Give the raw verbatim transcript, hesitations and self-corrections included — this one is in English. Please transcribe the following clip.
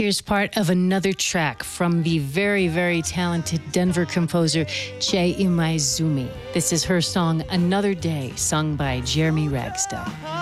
Here's part of another track from the very, very talented Denver composer Chiai Imaizumi. This is her song, Another Day, sung by Jeremy Ragsdale.